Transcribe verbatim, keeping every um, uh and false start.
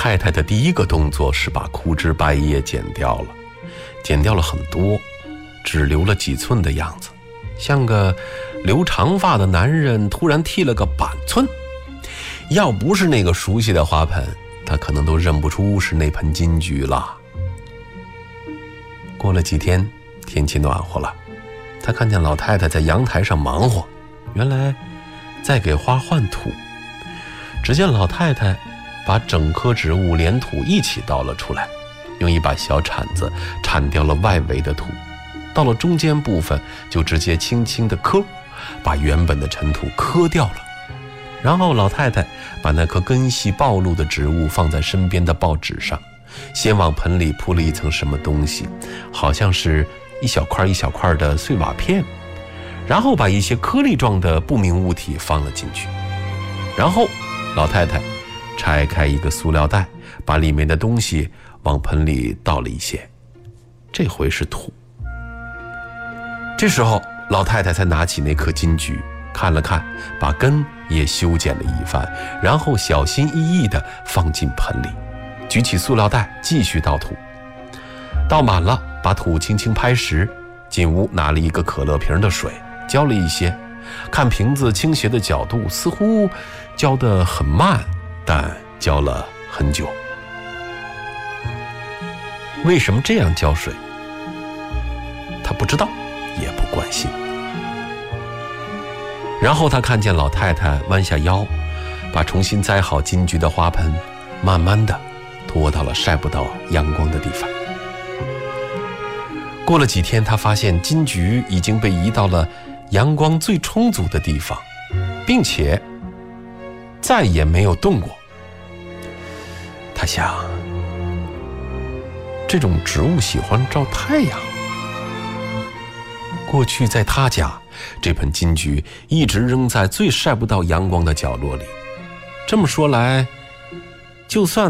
太太的第一个动作是把枯枝败叶剪掉了，剪掉了很多，只留了几寸的样子，像个留长发的男人突然剃了个板寸。要不是那个熟悉的花盆，他可能都认不出是那盆金桔了。过了几天，天气暖和了，他看见老太太在阳台上忙活，原来在给花换土。只见老太太把整棵植物连土一起倒了出来，用一把小铲子铲掉了外围的土，到了中间部分就直接轻轻地磕，把原本的尘土磕掉了。然后老太太把那棵根系暴露的植物放在身边的报纸上，先往盆里铺了一层什么东西，好像是一小块一小块的碎瓦片，然后把一些颗粒状的不明物体放了进去。然后老太太拆开一个塑料袋，把里面的东西往盆里倒了一些，这回是土。这时候老太太才拿起那颗金桔，看了看，把根也修剪了一番，然后小心翼翼地放进盆里，举起塑料袋继续倒土。倒满了，把土轻轻拍实，进屋拿了一个可乐瓶的水，浇了一些，看瓶子倾斜的角度，似乎浇得很慢，但浇了很久。为什么这样浇水？他不知道，也不关心。然后他看见老太太弯下腰，把重新栽好金桔的花盆慢慢地拖到了晒不到阳光的地方。过了几天，他发现金桔已经被移到了阳光最充足的地方，并且再也没有动过。他想，这种植物喜欢照太阳。过去在他家，这盆金桔一直扔在最晒不到阳光的角落里。这么说来，就算